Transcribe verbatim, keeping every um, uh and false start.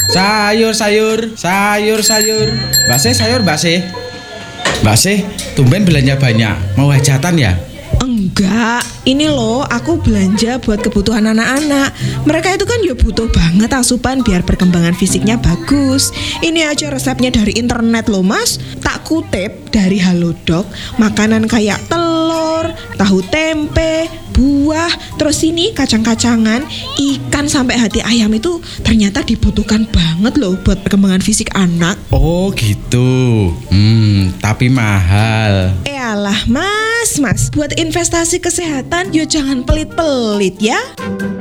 Sayur, sayur, sayur, sayur. Mbak Se, sayur Mbak Se. Mbak Se, tumben belanja banyak. Mau hajatan ya? Enggak, ini loh aku belanja buat kebutuhan anak-anak. Mereka itu kan ya butuh banget asupan biar perkembangan fisiknya bagus. Ini aja resepnya dari internet loh mas. Tak kutip dari Halodoc, makanan kayak telur, tahu tempe, buah, terus ini kacang-kacangan, ikan sampai hati ayam itu ternyata dibutuhkan banget loh buat perkembangan fisik anak. Oh gitu. Hmm, tapi mahal. Eh alah mas, mas, buat investasi kesehatan yo jangan pelit-pelit ya.